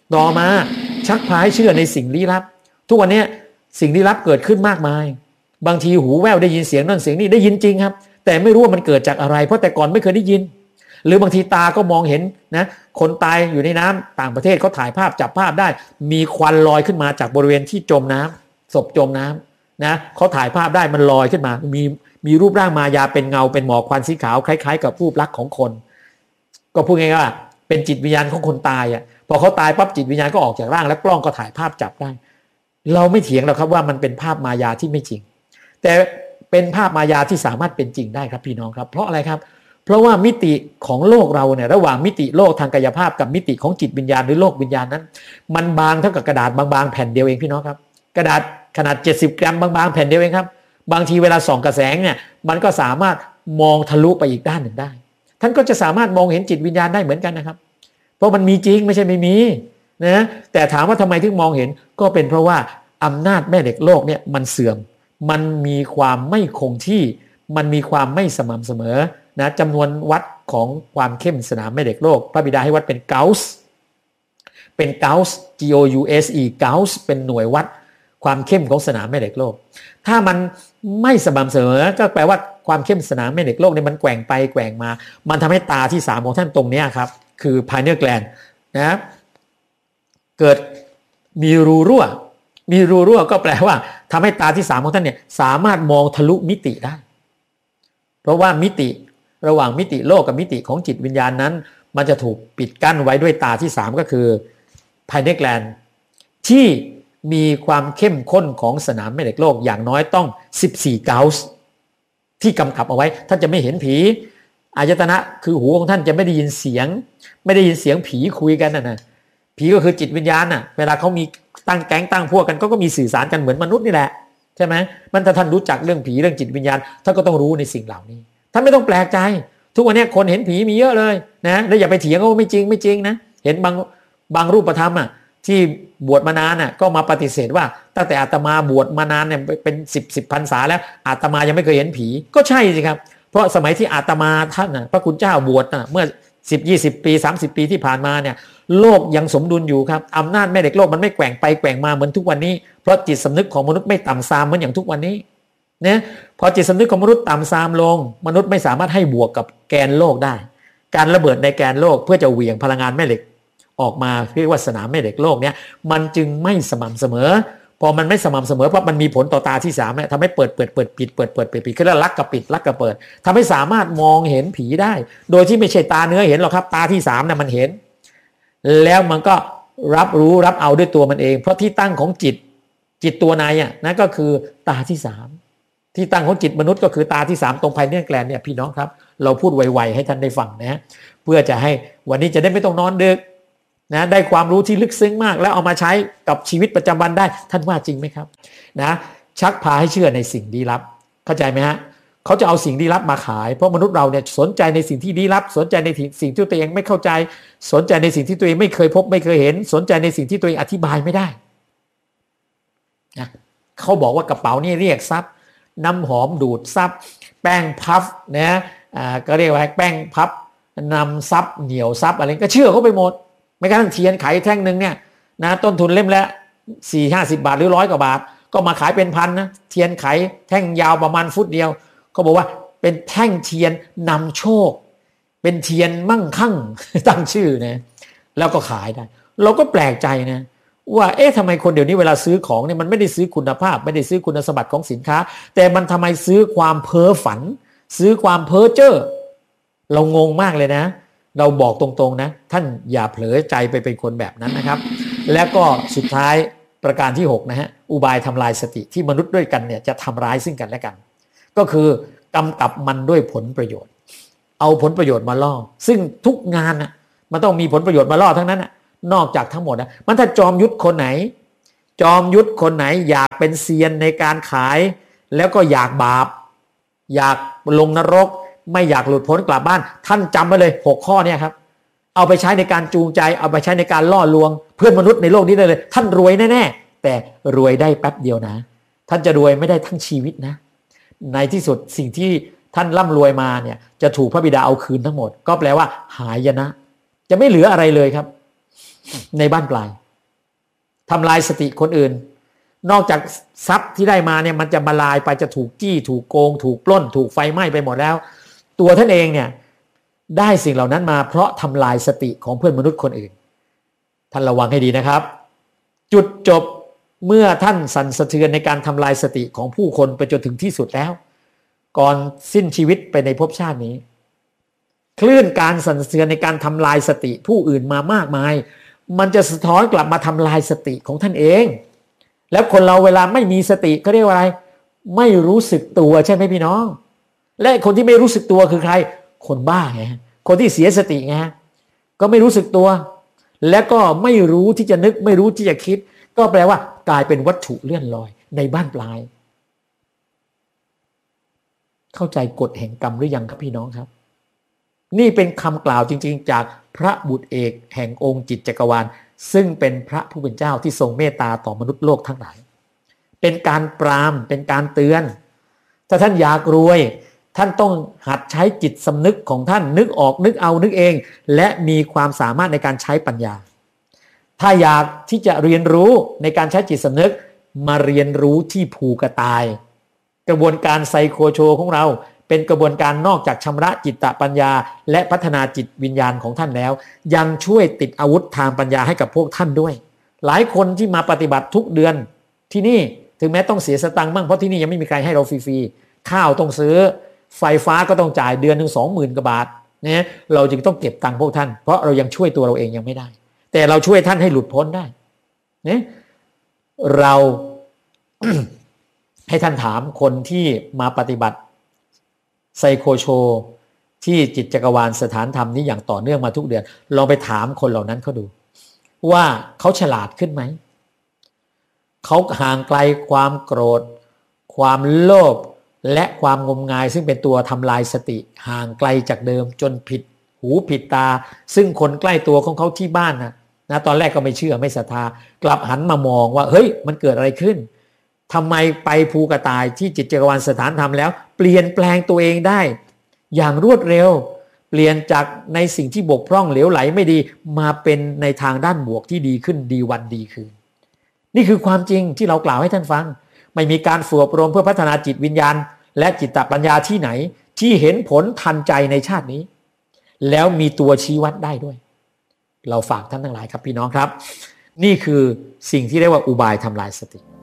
ต่อมาชักพาให้เชื่อในสิ่งลี้ลับทุกวันนี้สิ่งลี้ลับเกิดขึ้นมากมายบางทีหูแว่วได้ยินเสียงนั่นเสียงนี่ได้ยินจริงครับแต่ไม่รู้ว่ามันเกิดจากอะไรเพราะแต่ก่อนไม่เคยได้ยินหรือบางทีตาก็มองเห็นนะคนตายอยู่ในน้ำต่างประเทศเขาถ่ายภาพจับภาพได้มีควันลอยขึ้นมาจากบริเวณที่จมน้ำศพจมน้ำนะเขาถ่ายภาพได้มันลอยขึ้นมามีมีรูปร่างมายาเป็นเงาเป็นหมอกควันสีขาวคล้ายๆกับรูปลักษณ์ของคนก็พูดง่ายๆว่าเป็นจิตวิญญาณของคนตายอ่ะพอเขาตายปั๊บจิตวิญญาณก็ออกจากร่างแล้วกล้องก็ถ่ายภาพจับได้เราไม่เถียงหรอกครับว่ามันเป็นภาพมายาที่ไม่จริงแต่เป็นภาพมายาที่สามารถเป็นจริงได้ครับพี่น้องครับเพราะอะไรครับเพราะว่ามิติของโลกเราเนี่ยระหว่างมิติโลกทางกายภาพกับมิติของจิตวิญญาณหรือโลกวิญญาณนั้นมันบางเท่ากับกระดาษบางๆแผ่นเดียวเองพี่น้องครับกระดาษขนาดเจ็ดสิบกรัมบางๆแผ่นเดียวเองครับบางทีเวลาส่องกระแสงเนี่ยมันก็สามารถมองทะลุไปอีกด้านหนึ่งได้ท่านก็จะสามารถมองเห็นจิตวิญญาณได้เหมือนกันนะครับเพราะมันมีจริงไม่ใช่ไม่มีนะแต่ถามว่าทำไมถึงมองเห็นก็เป็นเพราะว่าอำนาจแม่เหล็กโลกเนี่ยมันเสื่อมมันมีความไม่คงที่มันมีความไม่สม่ำเสมอนะจำนวนวัดของความเข้มสนามแม่เหล็กโลกพระบิดาให้วัดเป็นเกาส์เป็นเกาส์ G O U S E เกาส์เป็นหน่วยวัดความเข้มของสนามแม่เหล็กโลกถ้ามันไม่สม่ำเสมอก็แปลว่าความเข้มสนามแม่เหล็กโลกเนี่ยมันแกว่งไปแกว่งมามันทำให้ตาที่สามของท่านตรงนี้ครับคือ pineal gland นะเกิดมีรูรั่วมีรูรั่วก็แปลว่าทำให้ตาที่สามของท่านเนี่ยสามารถมองทะลุมิติได้เพราะว่ามิติระหว่างมิติโลกกับมิติของจิตวิญญาณนั้นมันจะถูกปิดกั้นไว้ด้วยตาที่สามก็คือ pineal gland ที่มีความเข้มข้นของสนามแม่เหล็กโลกอย่างน้อยต้องสิบสี่เกาส์ที่กำกับเอาไว้ท่านจะไม่เห็นผีอายตนะคือหูของท่านจะไม่ได้ยินเสียงไม่ได้ยินเสียงผีคุยกันน่ะนะผีก็คือจิตวิญญาณน่ะเวลาเขามีตั้งแก๊งตั้งพวกกันก็ก็มีสื่อสารกันเหมือนมนุษย์นี่แหละใช่ไหมมันถ้าท่านรู้จักเรื่องผีเรื่องจิตวิญญาณท่านก็ต้องรู้ในสิ่งเหล่านี้ท่านไม่ต้องแปลกใจทุกวันนี้คนเห็นผีมีเยอะเลยนะแล้วอย่าไปเถียงว่าไม่จริงไม่จริงนะเห็นบางบางรูปธรรมอ่ะที่บวชมานานน่ะก็มาปฏิเสธว่าตั้งแต่อาตมาบวชมานานเนี่ยเป็นสิบสิบพรรษาแล้วอาตมายังไม่เคยเห็นผีก็ใช่สิครับเพราะสมัยที่อาตมาท่านน่ะพระคุณเจ้าบวชน่ะเมื่อสิบ ยี่สิบปีสามสิบปีที่ผ่านมาเนี่ยโลกยังสมดุลอยู่ครับอำนาจแม่เหล็กโลกมันไม่แกว่งไปแกว่งมาเหมือนทุกวันนี้เพราะจิตสำนึกของมนุษย์ไม่ต่ำทรามเหมือนอย่างทุกวันนี้เนี่ยพอจิตสำนึกของมนุษย์ต่ำทรามลงมนุษย์ไม่สามารถให้บวกกับแกนโลกได้การระเบิดในแกนโลกเพื่อจะเหวี่ยงพลังงานแม่เหล็กออกมาเรียกว่าสนามแม่เหล็กโลกเนี่ยมันจึงไม่สม่ำเสมอพอมันไม่สม่ำเสมอเพราะมันมีผลต่อตาที่สามเนี่ยทำให้เปิดเปิดเปิดปิดเปิดเปิดเปิดปิดขึ้นแล้วลักกับปิดลักกับเปิดทำให้สามารถมองเห็นผีได้โดยที่ไม่ใช่ตาเนื้อเห็นหรอกครับตาที่สามเนี่ยมันเห็นแล้วมันก็รับรู้รับเอาด้วยตัวมันเองเพราะที่ตั้งของจิตจิตตัวในอ่ะนั่นก็คือตาที่สามที่ตั้งของจิตมนุษย์ก็คือตาที่สามตรงภายในแกลนเนี่ยพี่น้องครับเราพูดไวๆให้ท่านได้ฟังนะเพื่อจะให้วันนี้จะได้ไม่ต้องนอนดึกนะได้ความรู้ที่ลึกซึ้งมากแล้วเอามาใช้กับชีวิตประจำวันได้ท่านว่าจริงไหมครับนะชักพาให้เชื่อในสิ่งลี้ลับเข้าใจไหมฮะเขาจะเอาสิ่งลี้ลับมาขายเพราะมนุษย์เราเนี่ยสนใจในสิ่งที่ลี้ลับสนใจในสิ่งที่ตัวเองไม่เข้าใจสนใจในสิ่งที่ตัวเองไม่เคยพบไม่เคยเห็นสนใจในสิ่งที่ตัวเองอธิบายไม่ได้นะเขาบอกว่ากระเป๋านี่เรียกทรัพย์น้ำหอมดูดทรัพย์แป้งพับนะอ่าก็เรียกว่าแป้งพับนำทรัพย์เหนียวทรัพย์อะไรก็เชื่อเขาไปหมดไม่กระทั่งเทียนไขแท่งหนึ่งเนี่ยนะต้นทุนเล่มละสี่ห้าสิบบาทหรือร้อยกว่าบาทก็มาขายเป็นพันนะเทียนไขแท่งยาวประมาณฟุตเดียวเขาบอกว่าเป็นแท่งเทียนนำโชคเป็นเทียนมั่งคั่งตั้งชื่อนะแล้วก็ขายได้เราก็แปลกใจนะว่าเอ๊ะทำไมคนเดี๋ยวนี้เวลาซื้อของเนี่ยมันไม่ได้ซื้อคุณภาพไม่ได้ซื้อคุณสมบัติของสินค้าแต่มันทำไมซื้อความเพ้อฝันซื้อความเพ้อเจ้อเรางงมากเลยนะเราบอกตรงๆนะท่านอย่าเผลอใจไปเป็นคนแบบนั้นนะครับแล้วก็สุดท้ายประการที่หกนะฮะอุบายทำลายสติที่มนุษย์ด้วยกันเนี่ยจะทำร้ายซึ่งกันและกันก็คือกำกับมันด้วยผลประโยชน์เอาผลประโยชน์มาล่อซึ่งทุกงานน่ะมันต้องมีผลประโยชน์มาล่อทั้งนั้นน่ะนอกจากทั้งหมดนะมันถ้าจอมยุทธคนไหนจอมยุทธคนไหนอยากเป็นเซียนในการขายแล้วก็อยากบาปอยากลงนรกไม่อยากหลุดพ้นกลับบ้านท่านจำไว้เลยหกข้อเนี่ยครับเอาไปใช้ในการจูงใจเอาไปใช้ในการล่อลวงเพื่อนมนุษย์ในโลกนี้ได้เลยท่านรวยแน่ๆแต่รวยได้แป๊บเดียวนะท่านจะรวยไม่ได้ทั้งชีวิตนะในที่สุดสิ่งที่ท่านร่ำรวยมาเนี่ยจะถูกพระบิดาเอาคืนทั้งหมดก็แปลว่าหายนะจะไม่เหลืออะไรเลยครับในบ้านปลายทำลายสติคนอื่นนอกจากทรัพย์ที่ได้มาเนี่ยมันจะมาลายไปจะถูกจี้ถูกโกงถูกปล้นถูกไฟไหม้ไปหมดแล้วตัวท่านเองเนี่ยได้สิ่งเหล่านั้นมาเพราะทำลายสติของเพื่อนมนุษย์คนอื่นท่านระวังให้ดีนะครับจุดจบเมื่อท่านสั่นสะเทือนในการทำลายสติของผู้คนไปจนถึงที่สุดแล้วก่อนสิ้นชีวิตไปในภพชาตินี้คลื่นการสั่นสะเทือนในการทำลายสติผู้อื่นมามากมายมันจะสะท้อนกลับมาทำลายสติของท่านเองแล้วคนเราเวลาไม่มีสติก็เรียกว่าอะไรไม่รู้สึกตัวใช่ไหมพี่น้องและคนที่ไม่รู้สึกตัวคือใครคนบ้าไงคนที่เสียสติไงก็ไม่รู้สึกตัวและก็ไม่รู้ที่จะนึกไม่รู้ที่จะคิดก็แปลว่ากลายเป็นวัตถุเลื่อนลอยในบ้านปลายเข้าใจกฎแห่งกรรมหรือยังครับพี่น้องครับนี่เป็นคำกล่าวจริงๆจากพระบุตรเอกแห่งองค์จิตจักรวาลซึ่งเป็นพระผู้เป็นเจ้าที่ทรงเมตตาต่อมนุษย์โลกทั้งหลายเป็นการปรามเป็นการเตือนถ้าท่านอยากรวยท่านต้องหัดใช้จิตสำนึกของท่านนึกออกนึกเอานึกเองและมีความสามารถในการใช้ปัญญาถ้าอยากที่จะเรียนรู้ในการใช้จิตสำนึกมาเรียนรู้ที่ภูกระต่ายกระบวนการไซโคโชของเราเป็นกระบวนการนอกจากชำระจิตตปัญญาและพัฒนาจิตวิญญาณของท่านแล้วยังช่วยติดอาวุธทางปัญญาให้กับพวกท่านด้วยหลายคนที่มาปฏิบัติทุกเดือนที่นี่ถึงแม้ต้องเสียสตังค์บ้างเพราะที่นี่ยังไม่มีใครให้เราฟรีๆข้าวต้องซื้อไฟฟ้าก็ต้องจ่ายเดือนหนึ่งสองหมื่นกว่าบาทเนี่ยเราจึงต้องเก็บตังค์พวกท่านเพราะเรายังช่วยตัวเราเองยังไม่ได้แต่เราช่วยท่านให้หลุดพ้นได้เนี่ยเรา ให้ท่านถามคนที่มาปฏิบัติไซโคโชที่จิตจักรวาลสถานธรรมนี้อย่างต่อเนื่องมาทุกเดือนลองไปถามคนเหล่านั้นเขาดูว่าเขาฉลาดขึ้นไหมเขาห่างไกลความโกรธความโลภและความงมงายซึ่งเป็นตัวทำลายสติห่างไกลจากเดิมจนผิดหูผิดตาซึ่งคนใกล้ตัวของเขาที่บ้านนะนะตอนแรกก็ไม่เชื่อไม่ศรัทธากลับหันมามองว่าเฮ้ยมันเกิดอะไรขึ้นทำไมไปภูกระต่ายที่จิตจักรวาลสถานธรรมแล้วเปลี่ยนแปลงตัวเองได้อย่างรวดเร็วเปลี่ยนจากในสิ่งที่บกพร่องเหลวไหลไม่ดีมาเป็นในทางด้านบวกที่ดีขึ้นดีวันดีคืนนี่คือความจริงที่เรากล่าวให้ท่านฟังไม่มีการฝึกอบรมเพื่อพัฒนาจิตวิญญาณและจิตตปัญญาที่ไหนที่เห็นผลทันใจในชาตินี้แล้วมีตัวชี้วัดได้ด้วยเราฝากท่านทั้งหลายครับพี่น้องครับนี่คือสิ่งที่เรียกว่าอุบายทำลายสติ